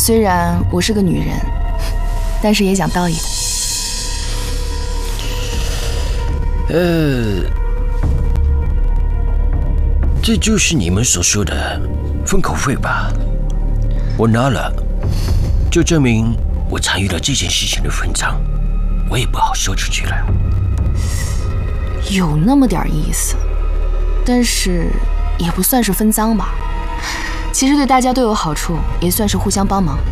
虽然我是个女人，但是也讲道义的。 这就是你们所说的封口费吧？我拿了，就证明我参与了这件事情的分赃，我也不好说出去了。 有那么点意思，但是也不算是分赃吧。其实对大家都有好处，也算是互相帮忙。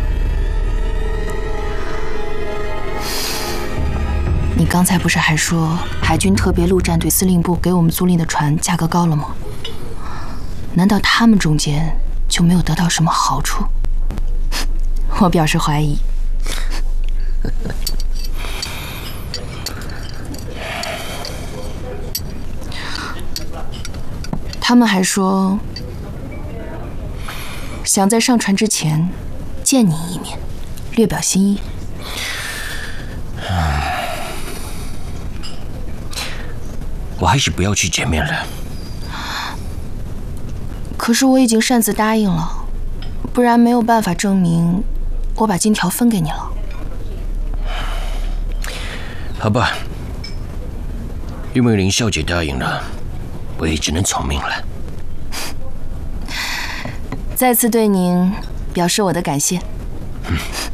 你刚才不是还说海军特别陆战队司令部给我们租赁的船价格高了吗？难道他们中间就没有得到什么好处？我表示怀疑。他们还说想在上船之前见你一面，略表心意。 我还是不要去见面了。 可是我已经擅自答应了，不然没有办法证明我把金条分给你了。 好吧，因为林小姐答应了，我也只能从命了。 再次对您表示我的感谢。